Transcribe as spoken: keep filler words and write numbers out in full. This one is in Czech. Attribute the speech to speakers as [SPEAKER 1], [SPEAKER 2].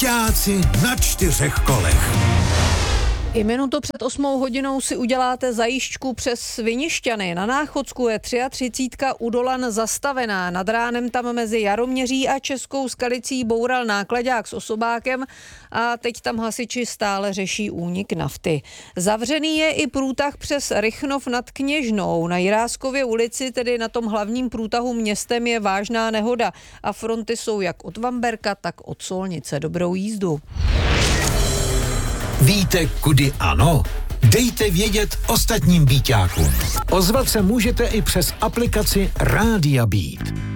[SPEAKER 1] Byťáci na čtyřech kolech.
[SPEAKER 2] I minutu před osmou hodinou si uděláte zajížďku přes Svinišťany. Na Náchodsku je třicítka u Dolan zastavená. Nad ránem tam mezi Jaroměří a Českou Skalicí boural náklaďák s osobákem a teď tam hasiči stále řeší únik nafty. Zavřený je i průtah přes Rychnov nad Kněžnou. Na Jiráskově ulici, tedy na tom hlavním průtahu městem, je vážná nehoda a fronty jsou jak od Vamberka, tak od Solnice. Dobrou jízdu.
[SPEAKER 1] Víte, kudy ano? Dejte vědět ostatním Býťákům. Ozvat se můžete i přes aplikaci Rádia Beat.